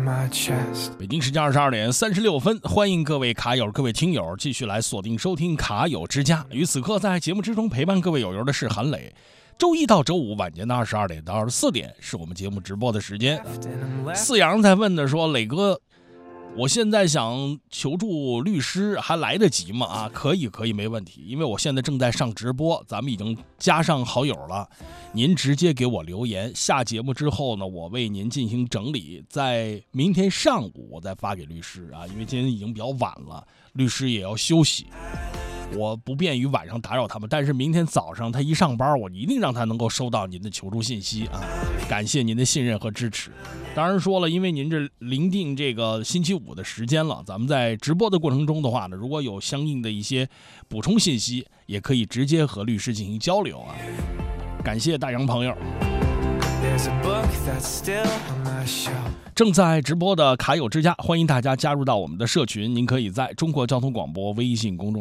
北京时间22:36，欢迎各位卡友、各位听友继续来锁定收听卡友之家。与此刻在节目之中陪伴各位友友的是韩磊。周一到周五晚间的22点到24点是我们节目直播的时间。四阳在问的说，磊哥，我现在想求助律师，还来得及吗？啊，可以，没问题，因为我现在正在上直播，咱们已经加上好友了。您直接给我留言，下节目之后呢，我为您进行整理，在明天上午我再发给律师啊，因为今天已经比较晚了，律师也要休息。我不便于晚上打扰他们，但是明天早上他一上班，我一定让他能够收到您的求助信息啊！感谢您的信任和支持。当然说了，因为您这临定这个星期五的时间了，咱们在直播的过程中的话呢，如果有相应的一些补充信息，也可以直接和律师进行交流啊！感谢大洋朋友。正在直播的卡友之家，欢迎大家加入到我们的社群，您可以在中国交通广播微信公众